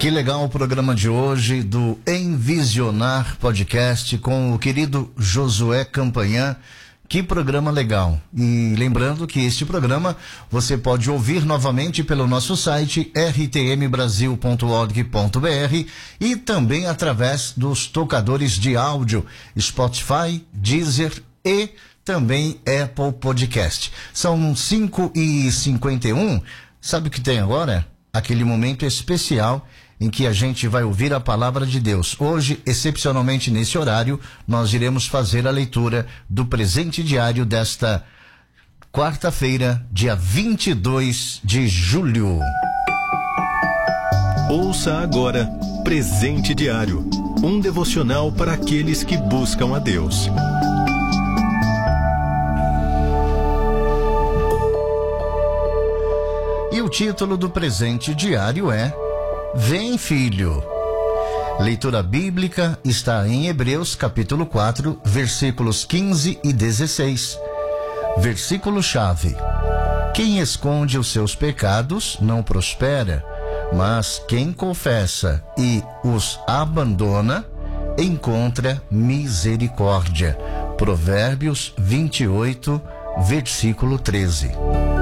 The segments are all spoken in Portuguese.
Que legal o programa de hoje do Envisionar Podcast com o querido Josué Campanhã. Que programa legal. E lembrando que este programa você pode ouvir novamente pelo nosso site rtmbrasil.org.br e também através dos tocadores de áudio Spotify, Deezer e também Apple Podcast. São 5h51. Sabe o que tem agora? Aquele momento especial em que a gente vai ouvir a palavra de Deus. Hoje, excepcionalmente nesse horário, nós iremos fazer a leitura do presente diário desta quarta-feira, dia 22 de julho. Ouça agora Presente Diário, um devocional para aqueles que buscam a Deus. E o título do presente diário é Vem, Filho. Leitura bíblica está em Hebreus capítulo 4, versículos 15 e 16. Versículo-chave: Quem esconde os seus pecados não prospera, mas quem confessa e os abandona encontra misericórdia. Provérbios 28, versículo 13.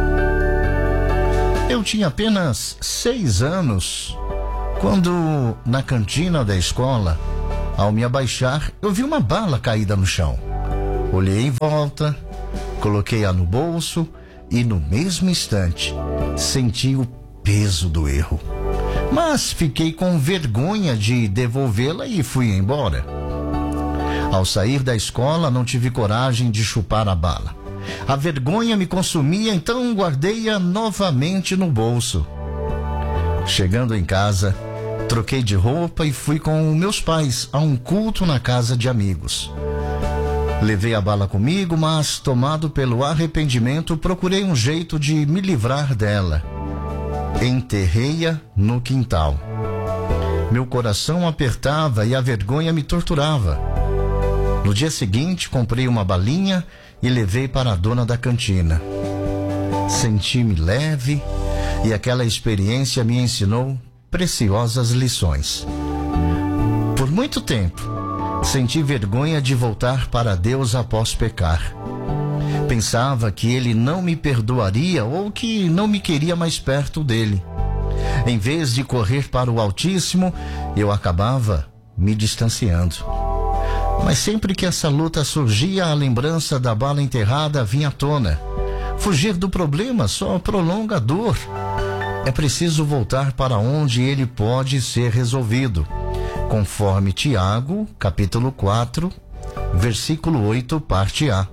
Eu tinha apenas 6 anos quando, na cantina da escola, ao me abaixar, eu vi uma bala caída no chão. Olhei em volta, coloquei-a no bolso e, no mesmo instante, senti o peso do erro. Mas fiquei com vergonha de devolvê-la e fui embora. Ao sair da escola, não tive coragem de chupar a bala. A vergonha me consumia, então guardei-a novamente no bolso. Chegando em casa, troquei de roupa e fui com meus pais a um culto na casa de amigos. Levei a bala comigo, mas, tomado pelo arrependimento, procurei um jeito de me livrar dela. Enterrei-a no quintal. Meu coração apertava e a vergonha me torturava. No dia seguinte, comprei uma balinha e levei para a dona da cantina. Senti-me leve e aquela experiência me ensinou preciosas lições. Por muito tempo, senti vergonha de voltar para Deus após pecar. Pensava que Ele não me perdoaria ou que não me queria mais perto dele. Em vez de correr para o Altíssimo, eu acabava me distanciando. Mas sempre que essa luta surgia, a lembrança da bala enterrada vinha à tona. Fugir do problema só prolonga a dor. É preciso voltar para onde ele pode ser resolvido, conforme Tiago, capítulo 4, versículo 8, parte A.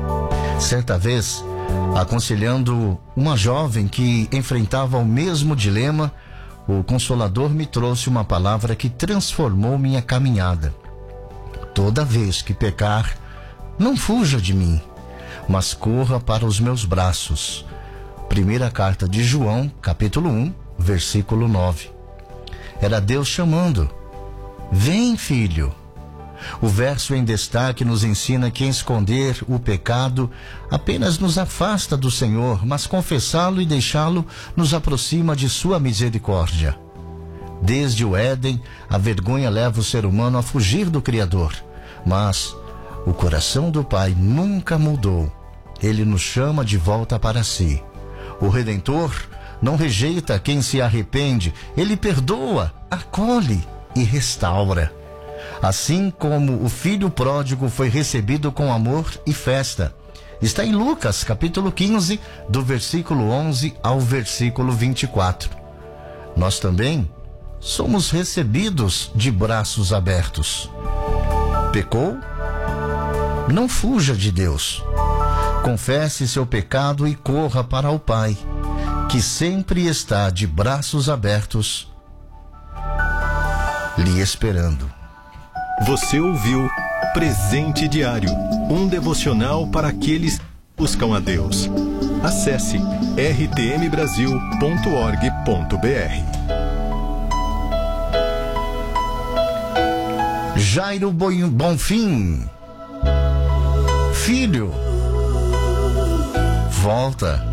Certa vez, aconselhando uma jovem que enfrentava o mesmo dilema, o Consolador me trouxe uma palavra que transformou minha caminhada. Toda vez que pecar, não fuja de mim, mas corra para os meus braços. Primeira carta de João, capítulo 1, versículo 9. Era Deus chamando. Vem, filho. O verso em destaque nos ensina que esconder o pecado apenas nos afasta do Senhor, mas confessá-lo e deixá-lo nos aproxima de sua misericórdia. Desde o Éden, a vergonha leva o ser humano a fugir do Criador. Mas o coração do Pai nunca mudou. Ele nos chama de volta para si. O Redentor não rejeita quem se arrepende. Ele perdoa, acolhe e restaura. Assim como o filho pródigo foi recebido com amor e festa. Está em Lucas, capítulo 15, do versículo 11 ao versículo 24. Nós também somos recebidos de braços abertos. Pecou? Não fuja de Deus. Confesse seu pecado e corra para o Pai, que sempre está de braços abertos, lhe esperando. Você ouviu Presente Diário, um devocional para aqueles que buscam a Deus. Acesse rtmbrasil.org.br. Jairo Bonfim. Filho, volta.